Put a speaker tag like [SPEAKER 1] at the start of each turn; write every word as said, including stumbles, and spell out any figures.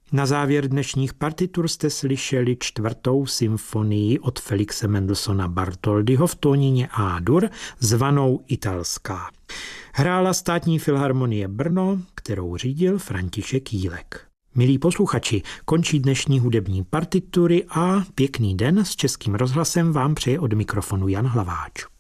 [SPEAKER 1] Na závěr dnešních partitur jste slyšeli čtvrtou symfonii od Felixe Mendelssohna Bartholdyho v tónině A-dur, zvanou Italská. Hrála Státní filharmonie Brno, kterou řídil František Jílek. Milí posluchači, končí dnešní hudební partitury a pěkný den s Českým rozhlasem vám přeje od mikrofonu Jan Hlaváč.